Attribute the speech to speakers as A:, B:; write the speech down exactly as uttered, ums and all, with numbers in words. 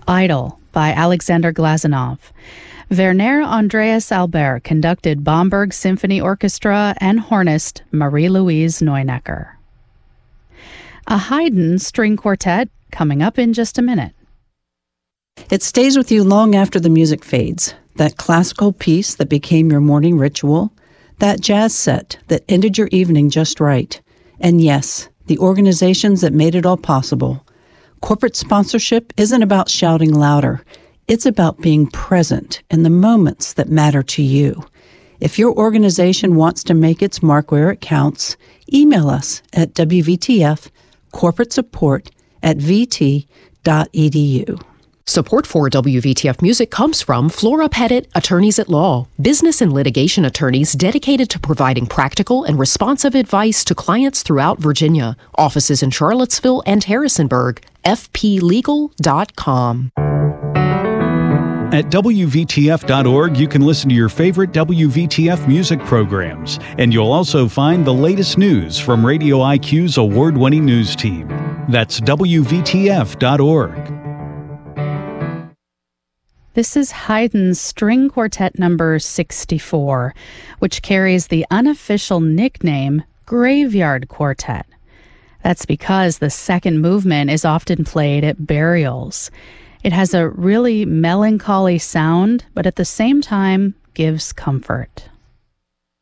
A: Idle by Alexander Glazunov. Werner Andreas Albert conducted Bamberg Symphony Orchestra and hornist Marie-Louise Neunecker. A Haydn string quartet coming up in just a minute.
B: It stays with you long after the music fades. That classical piece that became your morning ritual, that jazz set that ended your evening just right. And yes, the organizations that made it all possible. Corporate sponsorship isn't about shouting louder. It's about being present in the moments that matter to you. If your organization wants to make its mark where it counts, email us at W V T F corporate support at v t dot e d u.
C: Support for W V T F Music comes from Flora Pettit, Attorneys at Law, business and litigation attorneys dedicated to providing practical and responsive advice to clients throughout Virginia. Offices in Charlottesville and Harrisonburg. f p legal dot com.
D: At W V T F dot org, you can listen to your favorite W V T F music programs, and you'll also find the latest news from Radio I Q's award-winning news team. That's W V T F dot org.
A: This is Haydn's String Quartet number sixty-four, which carries the unofficial nickname Graveyard Quartet. That's because the second movement is often played at burials. It has a really melancholy sound, but at the same time gives comfort.